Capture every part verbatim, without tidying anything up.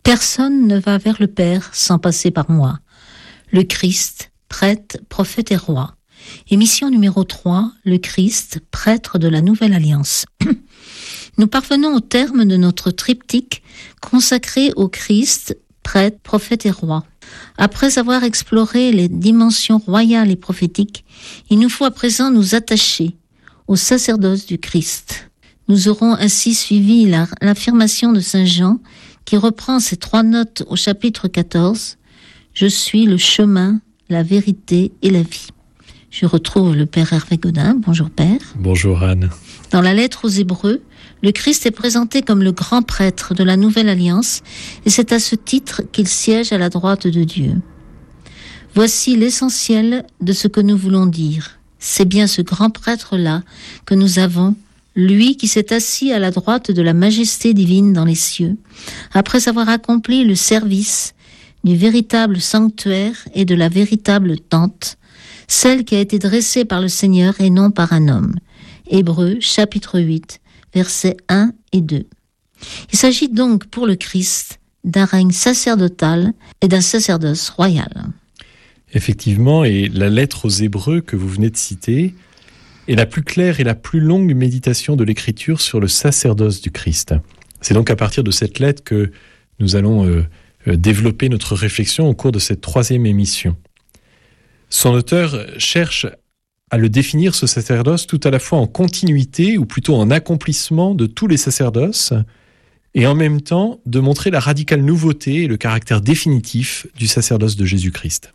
Personne ne va vers le Père sans passer par moi. Le Christ, prêtre, prophète et roi. Émission numéro trois, le Christ, prêtre de la Nouvelle Alliance. Nous parvenons au terme de notre triptyque consacré au Christ, prêtre, prophète et roi. Après avoir exploré les dimensions royales et prophétiques, il nous faut à présent nous attacher au sacerdoce du Christ. Nous aurons ainsi suivi la, l'affirmation de saint Jean qui reprend ces trois notes au chapitre quatorze. Je suis le chemin, la vérité et la vie. Je retrouve le Père Hervé Godin. Bonjour Père. Bonjour Anne. Dans la lettre aux Hébreux, le Christ est présenté comme le grand prêtre de la Nouvelle Alliance et c'est à ce titre qu'il siège à la droite de Dieu. Voici l'essentiel de ce que nous voulons dire. C'est bien ce grand prêtre-là que nous avons, lui qui s'est assis à la droite de la majesté divine dans les cieux, après avoir accompli le service du véritable sanctuaire et de la véritable tente, celle qui a été dressée par le Seigneur et non par un homme. Hébreux, chapitre huit, versets un et deux. Il s'agit donc pour le Christ d'un règne sacerdotal et d'un sacerdoce royal. Effectivement, et la lettre aux Hébreux que vous venez de citer est la plus claire et la plus longue méditation de l'Écriture sur le sacerdoce du Christ. C'est donc à partir de cette lettre que nous allons euh, euh, développer notre réflexion au cours de cette troisième émission. Son auteur cherche à le définir, ce sacerdoce, tout à la fois en continuité, ou plutôt en accomplissement de tous les sacerdoces, et en même temps de montrer la radicale nouveauté et le caractère définitif du sacerdoce de Jésus-Christ.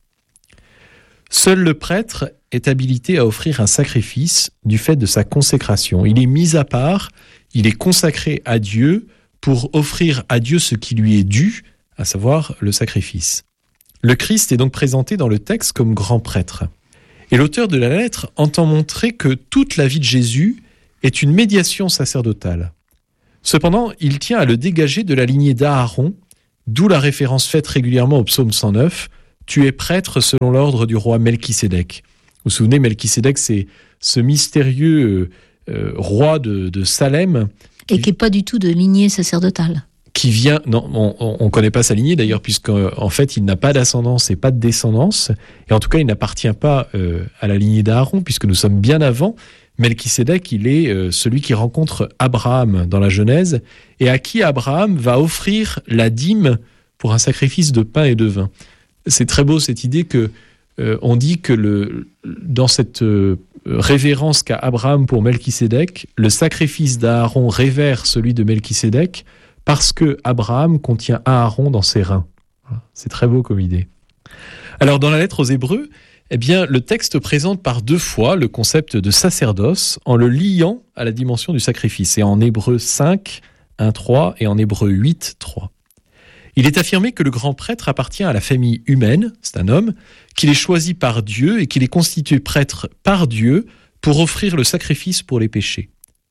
Seul le prêtre est habilité à offrir un sacrifice du fait de sa consécration. Il est mis à part, il est consacré à Dieu pour offrir à Dieu ce qui lui est dû, à savoir le sacrifice. Le Christ est donc présenté dans le texte comme grand prêtre. Et l'auteur de la lettre entend montrer que toute la vie de Jésus est une médiation sacerdotale. Cependant, il tient à le dégager de la lignée d'Aaron, d'où la référence faite régulièrement au psaume cent neuf, « Tu es prêtre selon l'ordre du roi Melchisédek ». Vous vous souvenez, Melchisédek, c'est ce mystérieux euh, roi de, de Salem. Qui, et qui n'est pas du tout de lignée sacerdotale. Qui vient, non, on ne connaît pas sa lignée d'ailleurs, puisqu'en fait, il n'a pas d'ascendance et pas de descendance. Et en tout cas, il n'appartient pas euh, à la lignée d'Aaron, puisque nous sommes bien avant. Melchisédek, il est euh, celui qui rencontre Abraham dans la Genèse, et à qui Abraham va offrir la dîme pour un sacrifice de pain et de vin. C'est très beau cette idée que euh, on dit que le, dans cette euh, révérence qu'a Abraham pour Melchisédek, le sacrifice d'Aaron révère celui de Melchisédek parce que Abraham contient Aaron dans ses reins. C'est très beau comme idée. Alors dans la lettre aux Hébreux, eh bien, le texte présente par deux fois le concept de sacerdoce en le liant à la dimension du sacrifice. C'est en Hébreux cinq, un, trois et en Hébreux huit, trois. Il est affirmé que le grand prêtre appartient à la famille humaine, c'est un homme, qu'il est choisi par Dieu et qu'il est constitué prêtre par Dieu pour offrir le sacrifice pour les péchés.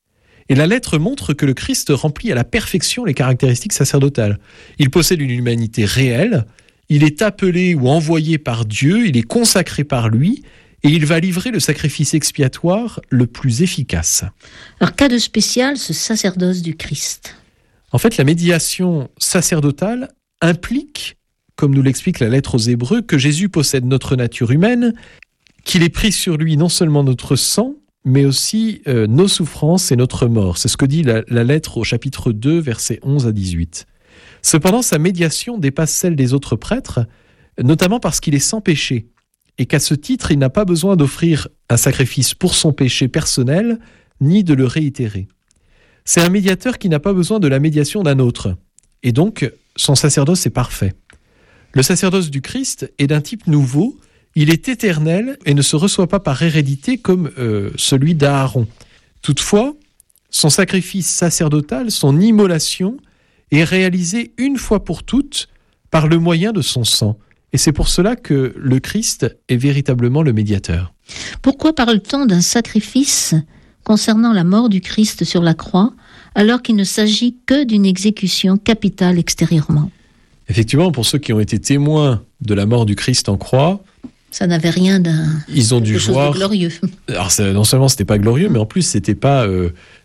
Et la lettre montre que le Christ remplit à la perfection les caractéristiques sacerdotales. Il possède une humanité réelle, il est appelé ou envoyé par Dieu, il est consacré par lui, et il va livrer le sacrifice expiatoire le plus efficace. Alors, cas de spécial, ce sacerdoce du Christ. En fait, la médiation sacerdotale implique, comme nous l'explique la lettre aux Hébreux, que Jésus possède notre nature humaine, qu'il ait pris sur lui non seulement notre sang, mais aussi euh, nos souffrances et notre mort. C'est ce que dit la, la lettre au chapitre deux, versets onze à dix-huit. Cependant, sa médiation dépasse celle des autres prêtres, notamment parce qu'il est sans péché, et qu'à ce titre, il n'a pas besoin d'offrir un sacrifice pour son péché personnel, ni de le réitérer. C'est un médiateur qui n'a pas besoin de la médiation d'un autre, et donc son sacerdoce est parfait. Le sacerdoce du Christ est d'un type nouveau, il est éternel et ne se reçoit pas par hérédité comme euh, celui d'Aaron. Toutefois, son sacrifice sacerdotal, son immolation, est réalisé une fois pour toutes par le moyen de son sang. Et c'est pour cela que le Christ est véritablement le médiateur. Pourquoi parle-t-on d'un sacrifice concernant la mort du Christ sur la croix, alors qu'il ne s'agit que d'une exécution capitale extérieurement? Effectivement, pour ceux qui ont été témoins de la mort du Christ en croix, ça n'avait rien d'un ils ont dû chose voir de glorieux. Alors non seulement c'était pas glorieux, mais en plus c'était pas euh,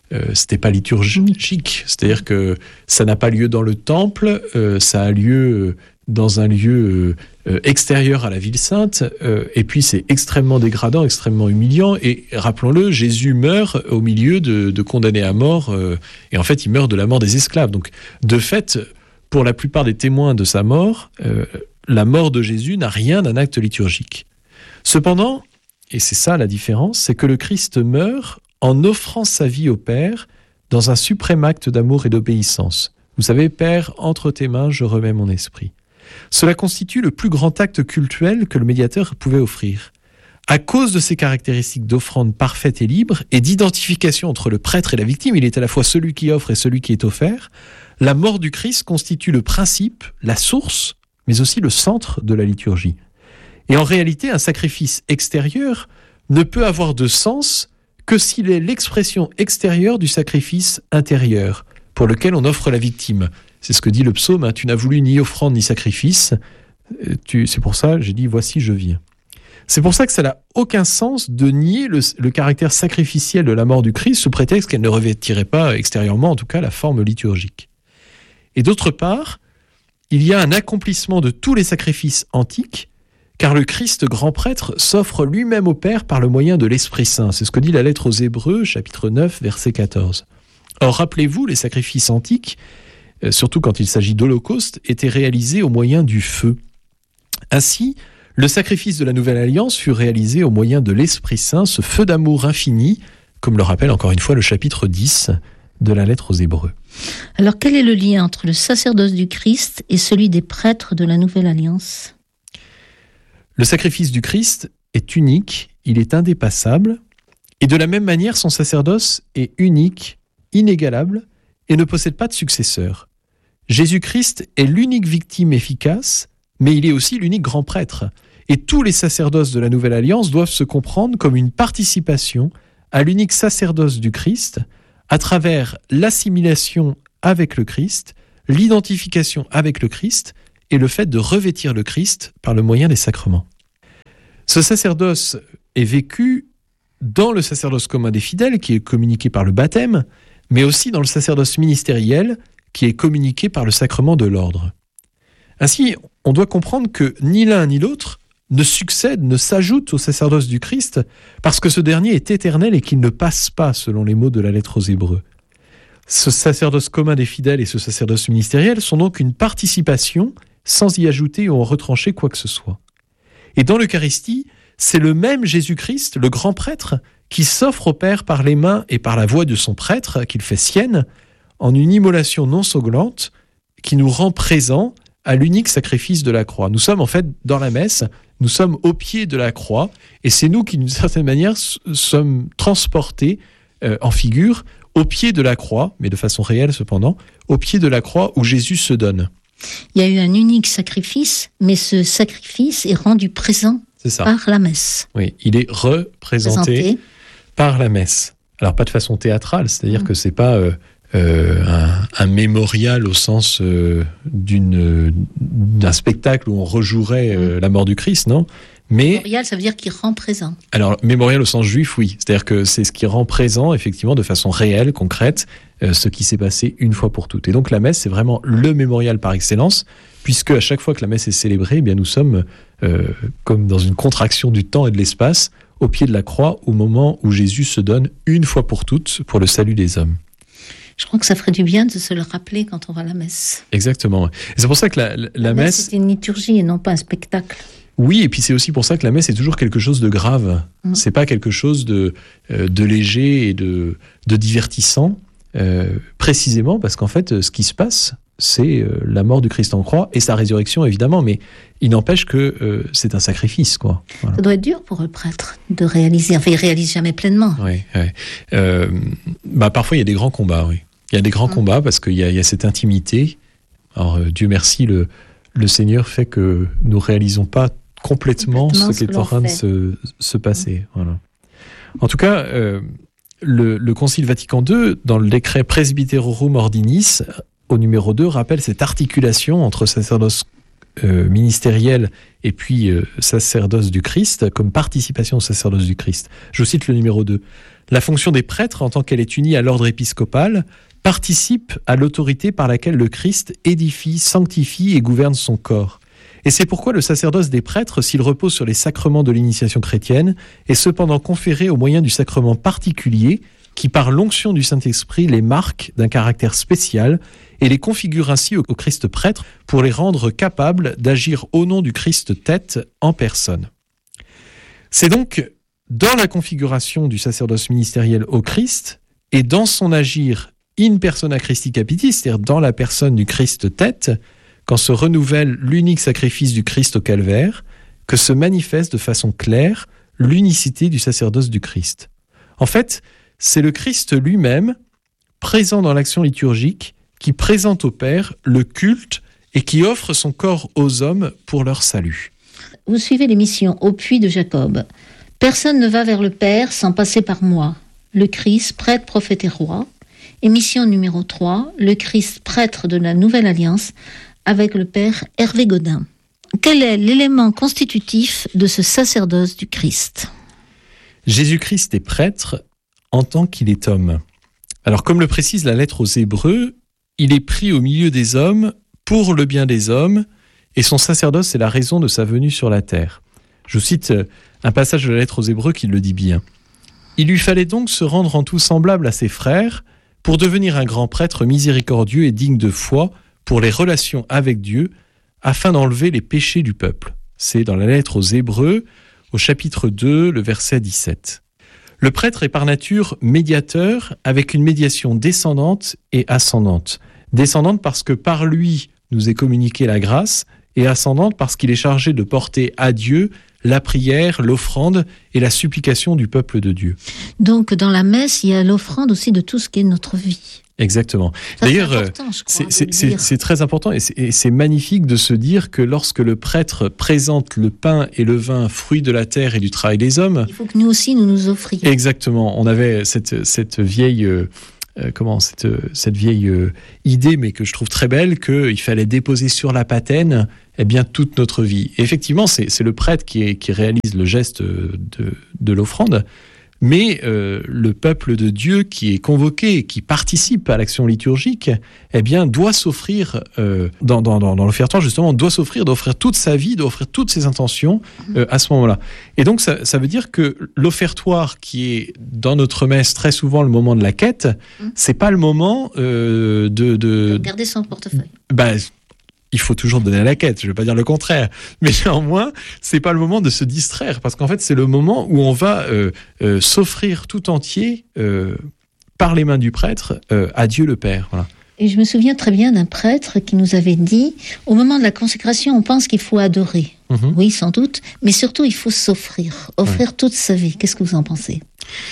euh, c'était pas liturgique. C'est-à-dire que ça n'a pas lieu dans le temple, euh, ça a lieu dans un lieu euh, extérieur à la ville sainte, euh, et puis c'est extrêmement dégradant, extrêmement humiliant, et rappelons-le, Jésus meurt au milieu de, de condamnés à mort, euh, et en fait il meurt de la mort des esclaves. Donc de fait, pour la plupart des témoins de sa mort, euh, la mort de Jésus n'a rien d'un acte liturgique. Cependant, et c'est ça la différence, c'est que le Christ meurt en offrant sa vie au Père dans un suprême acte d'amour et d'obéissance. Vous savez, Père, entre tes mains, je remets mon esprit. Cela constitue le plus grand acte cultuel que le médiateur pouvait offrir. À cause de ses caractéristiques d'offrande parfaite et libre et d'identification entre le prêtre et la victime, il est à la fois celui qui offre et celui qui est offert, la mort du Christ constitue le principe, la source, mais aussi le centre de la liturgie. Et en réalité, un sacrifice extérieur ne peut avoir de sens que s'il est l'expression extérieure du sacrifice intérieur, pour lequel on offre la victime. C'est ce que dit le psaume, hein, tu n'as voulu ni offrande ni sacrifice. Tu, c'est pour ça, j'ai dit, voici, je viens. C'est pour ça que ça n'a aucun sens de nier le, le caractère sacrificiel de la mort du Christ sous prétexte qu'elle ne revêtirait pas extérieurement, en tout cas, la forme liturgique. Et d'autre part, il y a un accomplissement de tous les sacrifices antiques, car le Christ grand prêtre s'offre lui-même au Père par le moyen de l'Esprit Saint. C'est ce que dit la lettre aux Hébreux, chapitre neuf, verset quatorze. Or, rappelez-vous, les sacrifices antiques, surtout quand il s'agit d'holocauste, était réalisé au moyen du feu. Ainsi, le sacrifice de la Nouvelle Alliance fut réalisé au moyen de l'Esprit Saint, ce feu d'amour infini, comme le rappelle encore une fois le chapitre dix de la lettre aux Hébreux. Alors, quel est le lien entre le sacerdoce du Christ et celui des prêtres de la Nouvelle Alliance ? Le sacrifice du Christ est unique, il est indépassable, et de la même manière, son sacerdoce est unique, inégalable, et ne possède pas de successeur. Jésus-Christ est l'unique victime efficace, mais il est aussi l'unique grand prêtre. Et tous les sacerdoces de la Nouvelle Alliance doivent se comprendre comme une participation à l'unique sacerdoce du Christ, à travers l'assimilation avec le Christ, l'identification avec le Christ, et le fait de revêtir le Christ par le moyen des sacrements. Ce sacerdoce est vécu dans le sacerdoce commun des fidèles, qui est communiqué par le baptême, mais aussi dans le sacerdoce ministériel, qui est communiqué par le sacrement de l'ordre. Ainsi, on doit comprendre que ni l'un ni l'autre ne succède, ne s'ajoute au sacerdoce du Christ, parce que ce dernier est éternel et qu'il ne passe pas, selon les mots de la lettre aux Hébreux. Ce sacerdoce commun des fidèles et ce sacerdoce ministériel sont donc une participation, sans y ajouter ou en retrancher quoi que ce soit. Et dans l'Eucharistie, c'est le même Jésus-Christ, le grand prêtre, qui s'offre au Père par les mains et par la voix de son prêtre, qu'il fait sienne, en une immolation non sanglante, qui nous rend présents à l'unique sacrifice de la croix. Nous sommes en fait dans la messe, nous sommes au pied de la croix, et c'est nous qui, d'une certaine manière, sommes transportés euh, en figure au pied de la croix, mais de façon réelle cependant, au pied de la croix où Jésus se donne. Il y a eu un unique sacrifice, mais ce sacrifice est rendu présent C'est ça. par la messe. Oui, il est représenté Présenté. par la messe. Alors pas de façon théâtrale, c'est-à-dire mmh. que c'est pas euh, euh, un, un mémorial au sens euh, d'une, d'un spectacle où on rejouerait euh, mmh. la mort du Christ, non ? Mais mémorial, ça veut dire qu'il rend présent. Alors, mémorial au sens juif, oui. C'est-à-dire que c'est ce qui rend présent, effectivement, de façon réelle, concrète, euh, ce qui s'est passé une fois pour toutes. Et donc, la messe, c'est vraiment le mémorial par excellence, puisque à chaque fois que la messe est célébrée, eh bien, nous sommes euh, comme dans une contraction du temps et de l'espace, au pied de la croix, au moment où Jésus se donne une fois pour toutes pour le salut des hommes. Je crois que ça ferait du bien de se le rappeler quand on va à la messe. Exactement. Et c'est pour ça que la, la, la, la messe... messe, c'est une liturgie et non pas un spectacle. Oui, et puis c'est aussi pour ça que la messe est toujours quelque chose de grave. Mmh. C'est pas quelque chose de, euh, de léger et de, de divertissant, euh, précisément parce qu'en fait, ce qui se passe, c'est euh, la mort du Christ en croix et sa résurrection, évidemment, mais il n'empêche que euh, c'est un sacrifice, quoi. Voilà. Ça doit être dur pour le prêtre de réaliser. Enfin, il réalise jamais pleinement. Oui, oui. Euh, bah, parfois, il y a des grands combats, oui. Il y a des grands mmh. combats parce qu'il y a, il y a cette intimité. Alors, euh, Dieu merci, le, le Seigneur fait que nous réalisons pas complètement, complètement ce qui est en train de se, se passer. Mmh. Voilà. En tout cas, euh, le, le Concile Vatican deux, dans le décret Presbyterorum Ordinis, au numéro deux, rappelle cette articulation entre sacerdoce euh, ministériel et puis euh, sacerdoce du Christ, comme participation au sacerdoce du Christ. Je cite le numéro deux. La fonction des prêtres, en tant qu'elle est unie à l'ordre épiscopal, participe à l'autorité par laquelle le Christ édifie, sanctifie et gouverne son corps. Et c'est pourquoi le sacerdoce des prêtres, s'il repose sur les sacrements de l'initiation chrétienne, est cependant conféré au moyen du sacrement particulier qui, par l'onction du Saint-Esprit, les marque d'un caractère spécial et les configure ainsi au Christ prêtre pour les rendre capables d'agir au nom du Christ tête en personne. C'est donc dans la configuration du sacerdoce ministériel au Christ et dans son agir in persona Christi Capitis, c'est-à-dire dans la personne du Christ tête, quand se renouvelle l'unique sacrifice du Christ au calvaire, que se manifeste de façon claire l'unicité du sacerdoce du Christ. En fait, c'est le Christ lui-même, présent dans l'action liturgique, qui présente au Père le culte et qui offre son corps aux hommes pour leur salut. Vous suivez l'émission Au puits de Jacob. Personne ne va vers le Père sans passer par moi. Le Christ, prêtre, prophète et roi. Émission numéro trois, le Christ, prêtre de la Nouvelle Alliance, avec le Père Hervé Godin. Quel est l'élément constitutif de ce sacerdoce du Christ ? Jésus-Christ est prêtre en tant qu'il est homme. Alors, comme le précise la lettre aux Hébreux, il est pris au milieu des hommes pour le bien des hommes, et son sacerdoce est la raison de sa venue sur la terre. Je vous cite un passage de la lettre aux Hébreux qui le dit bien. « Il lui fallait donc se rendre en tout semblable à ses frères pour devenir un grand prêtre miséricordieux et digne de foi pour les relations avec Dieu, afin d'enlever les péchés du peuple. » C'est dans la lettre aux Hébreux, au chapitre deux, le verset dix-sept. Le prêtre est par nature médiateur, avec une médiation descendante et ascendante. Descendante parce que par lui nous est communiquée la grâce, et ascendante parce qu'il est chargé de porter à Dieu la prière, l'offrande et la supplication du peuple de Dieu. Donc dans la messe, il y a l'offrande aussi de tout ce qui est notre vie. Exactement. Ça, D'ailleurs, c'est, c'est, c'est, c'est très important et c'est, et c'est magnifique de se dire que lorsque le prêtre présente le pain et le vin, fruits de la terre et du travail des hommes... Il faut que nous aussi, nous nous offrions. Exactement. On avait cette, cette vieille... Euh, comment cette, cette vieille euh, idée, mais que je trouve très belle, qu'il fallait déposer sur la patène eh bien, toute notre vie. Et effectivement, c'est, c'est le prêtre qui, est, qui réalise le geste de, de l'offrande, mais euh, le peuple de Dieu qui est convoqué, qui participe à l'action liturgique, eh bien, doit s'offrir, euh, dans, dans, dans, dans l'offertoire justement, doit s'offrir, doit offrir toute sa vie, doit offrir toutes ses intentions euh, à ce moment-là. Et donc, ça, ça veut dire que l'offertoire qui est dans notre messe très souvent le moment de la quête, mmh. c'est pas le moment euh, de, de... de garder son portefeuille. Bah, il faut toujours donner à la quête, je ne vais pas dire le contraire. Mais néanmoins, c'est pas le moment de se distraire, parce qu'en fait, c'est le moment où on va euh, euh, s'offrir tout entier, euh, par les mains du prêtre, euh, à Dieu le Père. Voilà. Et je me souviens très bien d'un prêtre qui nous avait dit, au moment de la consécration, on pense qu'il faut adorer. Mmh. Oui, sans doute, mais surtout, il faut s'offrir, offrir ouais. toute sa vie. Qu'est-ce que vous en pensez ?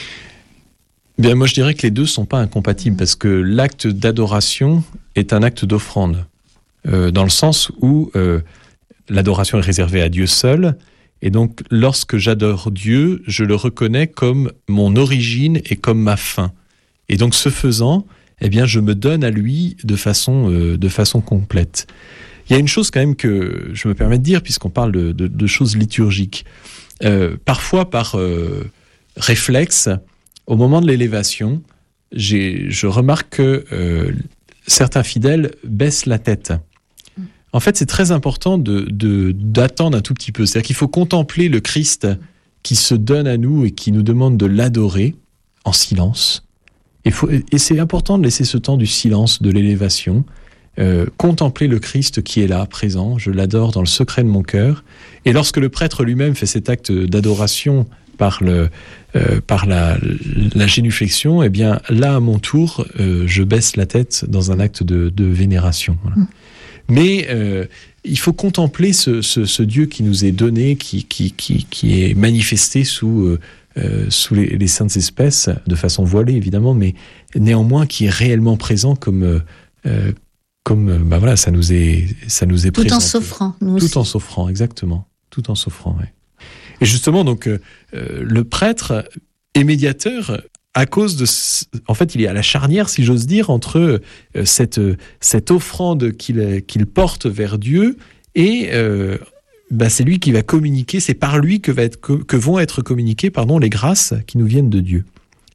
Bien, moi, je dirais que les deux ne sont pas incompatibles, mmh. parce que l'acte d'adoration est un acte d'offrande. Euh, dans le sens où euh, l'adoration est réservée à Dieu seul, et donc lorsque j'adore Dieu, je le reconnais comme mon origine et comme ma fin. Et donc ce faisant, eh bien, je me donne à lui de façon, euh, de façon complète. Il y a une chose quand même que je me permets de dire, puisqu'on parle de, de, de choses liturgiques. Euh, parfois, par euh, réflexe, au moment de l'élévation, j'ai, je remarque que euh, certains fidèles baissent la tête. En fait, c'est très important de, de, d'attendre un tout petit peu. C'est-à-dire qu'il faut contempler le Christ qui se donne à nous et qui nous demande de l'adorer en silence. Et, faut, et c'est important de laisser ce temps du silence, de l'élévation. Euh, contempler le Christ qui est là, présent. Je l'adore dans le secret de mon cœur. Et lorsque le prêtre lui-même fait cet acte d'adoration par, le, euh, par la, la génuflexion, eh bien, là, à mon tour, euh, je baisse la tête dans un acte de, de vénération. Voilà. Mais euh, il faut contempler ce, ce, ce Dieu qui nous est donné, qui, qui, qui, qui est manifesté sous, euh, sous les, les saintes espèces, de façon voilée évidemment, mais néanmoins qui est réellement présent comme, euh, comme bah voilà, ça nous est, ça nous est tout présenté. En s'offrant, nous tout aussi. en s'offrant, exactement, tout en s'offrant. Ouais. Et justement, donc, euh, le prêtre est médiateur. À cause de, en fait, il est à la charnière, si j'ose dire, entre euh, cette, cette offrande qu'il, qu'il porte vers Dieu et euh, bah, c'est lui qui va communiquer, c'est par lui que, va être, que, que vont être communiquées pardon, les grâces qui nous viennent de Dieu.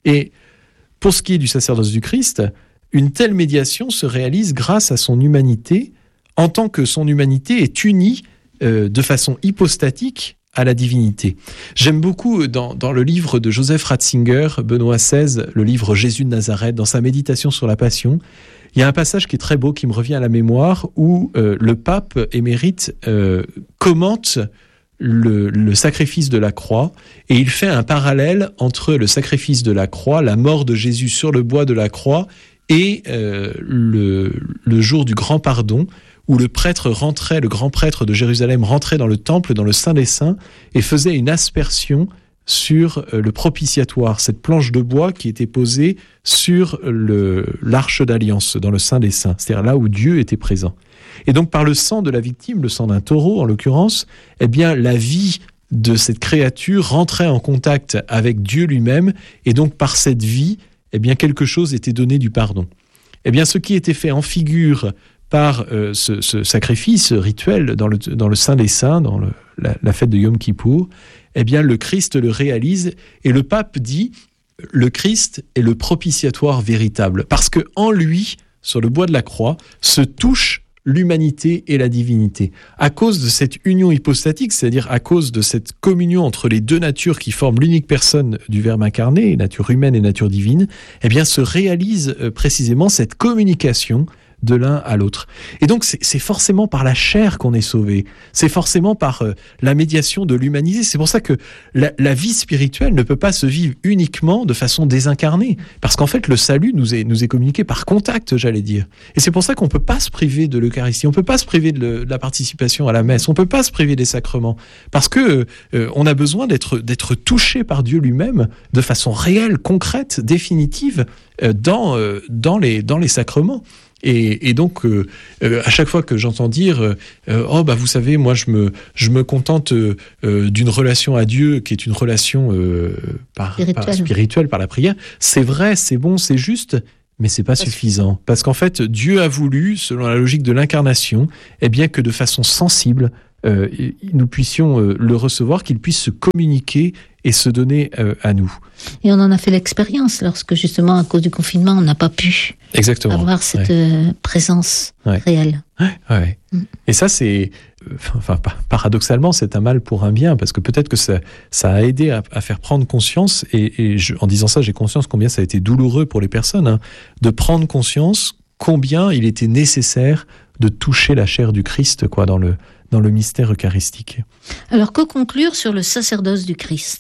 Et pour ce qui est du sacerdoce du Christ, une telle médiation se réalise grâce à son humanité, en tant que son humanité est unie euh, de façon hypostatique à la divinité. J'aime beaucoup dans, dans le livre de Joseph Ratzinger, Benoît seize, le livre Jésus de Nazareth, dans sa méditation sur la Passion, il y a un passage qui est très beau, qui me revient à la mémoire, où euh, le pape émérite euh, commente le, le sacrifice de la croix, et il fait un parallèle entre le sacrifice de la croix, la mort de Jésus sur le bois de la croix, et euh, le, le jour du grand pardon, où le prêtre rentrait, le grand prêtre de Jérusalem rentrait dans le temple, dans le Saint des Saints, et faisait une aspersion sur le propitiatoire, cette planche de bois qui était posée sur le, l'arche d'alliance, dans le Saint des Saints, c'est-à-dire là où Dieu était présent. Et donc par le sang de la victime, le sang d'un taureau en l'occurrence, eh bien la vie de cette créature rentrait en contact avec Dieu lui-même, et donc par cette vie, eh bien quelque chose était donné du pardon. Eh bien ce qui était fait en figure par euh, ce, ce sacrifice rituel dans le, dans le Saint des Saints, dans le, la, la fête de Yom Kippour, eh bien le Christ le réalise, et le pape dit le Christ est le propitiatoire véritable, parce que en lui, sur le bois de la croix, se touche l'humanité et la divinité. À cause de cette union hypostatique, c'est-à-dire à cause de cette communion entre les deux natures qui forment l'unique personne du Verbe incarné, nature humaine et nature divine, eh bien se réalise euh, précisément cette communication de l'un à l'autre. Et donc, c'est, c'est forcément par la chair qu'on est sauvé. C'est forcément par euh, la médiation de l'humanité. C'est pour ça que la, la vie spirituelle ne peut pas se vivre uniquement de façon désincarnée. Parce qu'en fait, le salut nous est, nous est communiqué par contact, j'allais dire. Et c'est pour ça qu'on ne peut pas se priver de l'Eucharistie. On ne peut pas se priver de, le, de la participation à la messe. On ne peut pas se priver des sacrements. Parce que euh, on a besoin d'être, d'être touché par Dieu lui-même de façon réelle, concrète, définitive euh, dans, euh, dans, les, dans les sacrements. Et, et donc, euh, euh, à chaque fois que j'entends dire euh, « Oh, bah vous savez, moi, je me, je me contente euh, d'une relation à Dieu qui est une relation euh, par, spirituelle. par, spirituelle, par la prière », c'est vrai, c'est bon, c'est juste, mais c'est pas suffisant. Parce qu'en fait, Dieu a voulu, selon la logique de l'incarnation, eh bien que de façon sensible, euh, nous puissions euh, le recevoir, qu'il puisse se communiquer et se donner euh, à nous. Et on en a fait l'expérience lorsque, justement, à cause du confinement, on n'a pas pu Exactement. avoir cette ouais. euh, présence ouais. réelle. Ouais, ouais. Mm. Et ça, c'est... Enfin, paradoxalement, c'est un mal pour un bien, parce que peut-être que ça, ça a aidé à, à faire prendre conscience, et, et je, en disant ça, j'ai conscience combien ça a été douloureux pour les personnes, hein, de prendre conscience combien il était nécessaire de toucher la chair du Christ, quoi, dans le, dans le mystère eucharistique. Alors, que conclure sur le sacerdoce du Christ ?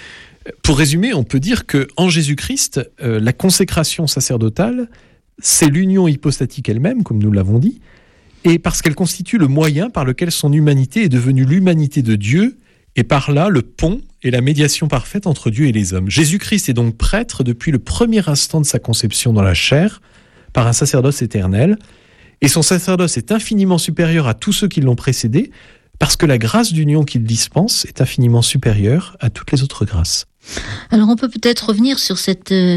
Pour résumer, on peut dire qu'en Jésus-Christ, euh, la consécration sacerdotale, c'est l'union hypostatique elle-même, comme nous l'avons dit, et parce qu'elle constitue le moyen par lequel son humanité est devenue l'humanité de Dieu, et par là le pont et la médiation parfaite entre Dieu et les hommes. Jésus-Christ est donc prêtre depuis le premier instant de sa conception dans la chair, par un sacerdoce éternel, et son sacerdoce est infiniment supérieur à tous ceux qui l'ont précédé, parce que la grâce d'union qu'il dispense est infiniment supérieure à toutes les autres grâces. Alors on peut peut-être revenir sur, cette, euh,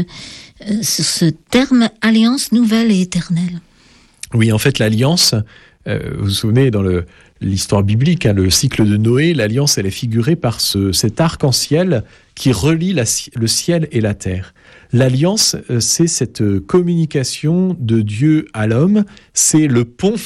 sur ce terme « alliance nouvelle et éternelle ». Oui, en fait, l'alliance, euh, vous vous souvenez, dans le, l'histoire biblique, hein, le cycle de Noé, l'alliance, elle est figurée par ce, cet arc-en-ciel qui relie la, le ciel et la terre. L'alliance, euh, c'est cette communication de Dieu à l'homme, c'est le pont...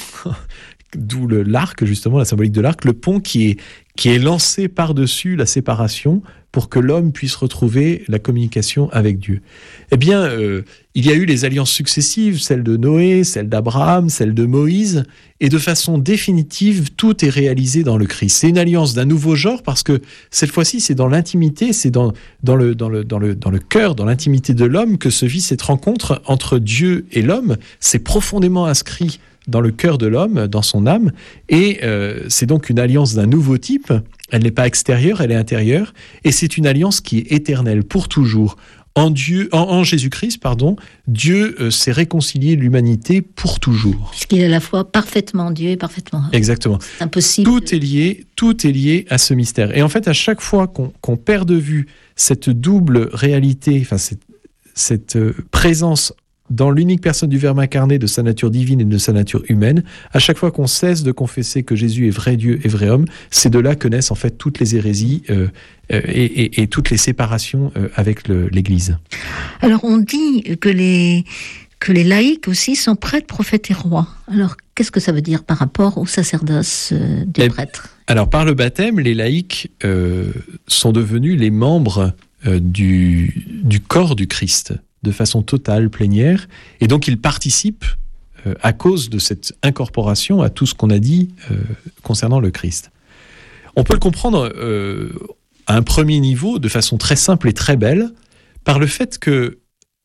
D'où le, l'arc, justement, la symbolique de l'arc, le pont qui est, qui est lancé par-dessus la séparation pour que l'homme puisse retrouver la communication avec Dieu. Eh bien, euh, il y a eu les alliances successives, celle de Noé, celle d'Abraham, celle de Moïse, et de façon définitive, tout est réalisé dans le Christ. C'est une alliance d'un nouveau genre parce que cette fois-ci, c'est dans l'intimité, c'est dans, dans, le, dans, le, dans, le, dans le cœur, dans l'intimité de l'homme que se vit cette rencontre entre Dieu et l'homme. C'est profondément inscrit dans le cœur de l'homme, dans son âme, et euh, c'est donc une alliance d'un nouveau type. Elle n'est pas extérieure, elle est intérieure, et c'est une alliance qui est éternelle, pour toujours. En Dieu, en, en Jésus-Christ, pardon, Dieu euh, s'est réconcilié l'humanité pour toujours. Puisqu'il est à la fois parfaitement Dieu et parfaitement homme. Exactement. C'est impossible. Tout est lié, tout est lié à ce mystère. Et en fait, à chaque fois qu'on, qu'on perd de vue cette double réalité, enfin cette, cette euh, présence dans l'unique personne du Verbe incarné, de sa nature divine et de sa nature humaine, à chaque fois qu'on cesse de confesser que Jésus est vrai Dieu et vrai homme, c'est de là que naissent en fait toutes les hérésies euh, euh, et, et, et toutes les séparations euh, avec le, l'Église. Alors on dit que les, que les laïcs aussi sont prêtres, prophètes et rois. Alors qu'est-ce que ça veut dire par rapport au sacerdoce euh, des et, prêtres ? Alors par le baptême, les laïcs euh, sont devenus les membres euh, du, du corps du Christ, de façon totale, plénière, et donc ils participent, euh, à cause de cette incorporation, à tout ce qu'on a dit euh, concernant le Christ. On peut le comprendre euh, à un premier niveau, de façon très simple et très belle, par le fait que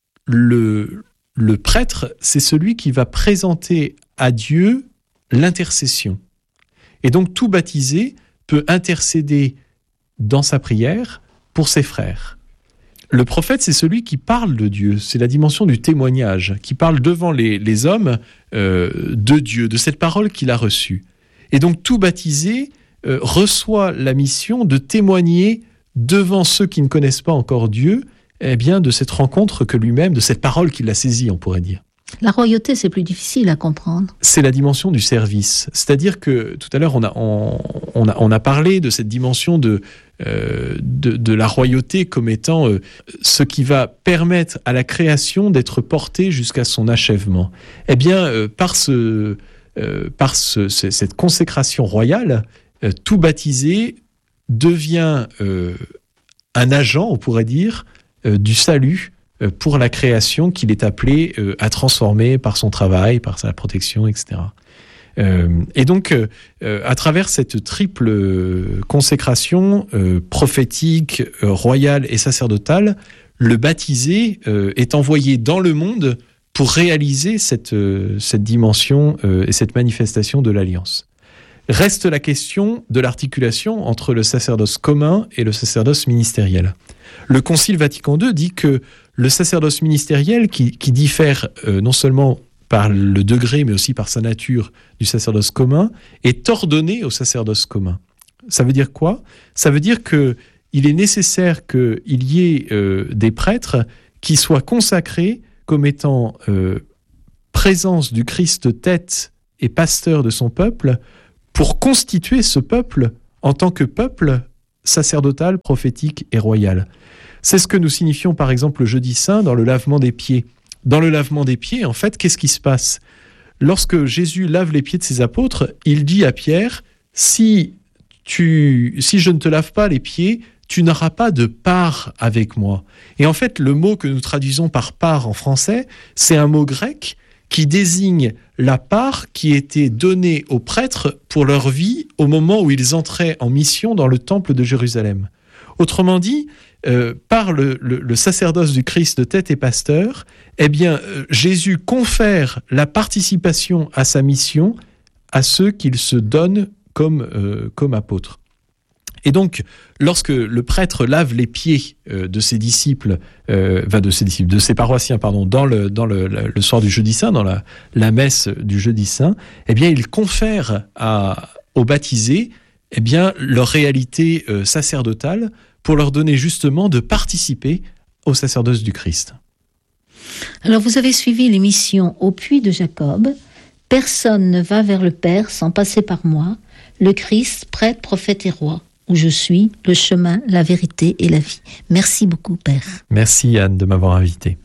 le, le prêtre, c'est celui qui va présenter à Dieu l'intercession. Et donc tout baptisé peut intercéder dans sa prière pour ses frères. Le prophète, c'est celui qui parle de Dieu, c'est la dimension du témoignage, qui parle devant les, les hommes euh, de Dieu, de cette parole qu'il a reçue. Et donc tout baptisé euh, reçoit la mission de témoigner devant ceux qui ne connaissent pas encore Dieu, eh bien, de cette rencontre que lui-même, de cette parole qu'il a saisie, on pourrait dire. La royauté, c'est plus difficile à comprendre. C'est la dimension du service. C'est-à-dire que tout à l'heure, on a, on, on a, on a parlé de cette dimension de, euh, de, de la royauté comme étant euh, ce qui va permettre à la création d'être portée jusqu'à son achèvement. Eh bien, euh, par, ce, euh, par ce, ce, cette consécration royale, euh, tout baptisé devient euh, un agent, on pourrait dire, euh, du salut pour la création qu'il est appelé euh, à transformer par son travail, par sa protection, et cetera. Euh, et donc, euh, à travers cette triple consécration euh, prophétique, euh, royale et sacerdotale, le baptisé euh, est envoyé dans le monde pour réaliser cette, euh, cette dimension euh, et cette manifestation de l'alliance. Reste la question de l'articulation entre le sacerdoce commun et le sacerdoce ministériel. Le Concile Vatican deux dit que le sacerdoce ministériel, qui, qui diffère euh, non seulement par le degré, mais aussi par sa nature du sacerdoce commun, est ordonné au sacerdoce commun. Ça veut dire quoi ? Ça veut dire qu'il est nécessaire qu'il y ait euh, des prêtres qui soient consacrés comme étant euh, présence du Christ tête et pasteur de son peuple, pour constituer ce peuple en tant que peuple sacerdotal, prophétique et royal. C'est ce que nous signifions par exemple le jeudi saint dans le lavement des pieds. Dans le lavement des pieds, en fait, qu'est-ce qui se passe ? Lorsque Jésus lave les pieds de ses apôtres, il dit à Pierre, si, tu, si je ne te lave pas les pieds, tu n'auras pas de part avec moi. Et en fait, le mot que nous traduisons par part en français, c'est un mot grec qui désigne la part qui était donnée aux prêtres pour leur vie au moment où ils entraient en mission dans le temple de Jérusalem. Autrement dit, euh, par le, le, le sacerdoce du Christ de tête et pasteur, eh bien, euh, Jésus confère la participation à sa mission à ceux qu'il se donne comme, euh, comme apôtres. Et donc, lorsque le prêtre lave les pieds euh, de ses disciples, euh, enfin de ses disciples, de ses paroissiens, pardon, dans le dans le, le soir du jeudi saint, dans la, la messe du jeudi saint, eh bien, il confère à, aux baptisés, eh bien, leur réalité euh, sacerdotale pour leur donner justement de participer au sacerdoce du Christ. Alors, vous avez suivi l'émission Au puits de Jacob. Personne ne va vers le Père sans passer par moi, le Christ, prêtre, prophète et roi, où je suis, le chemin, la vérité et la vie. Merci beaucoup, Père. Merci, Anne, de m'avoir invité.